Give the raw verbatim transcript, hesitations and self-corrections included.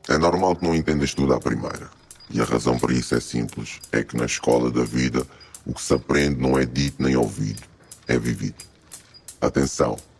É normal que não entendas tudo à primeira. E a razão para isso é simples. É que na escola da vida, o que se aprende não é dito nem ouvido. É vivido. Atenção,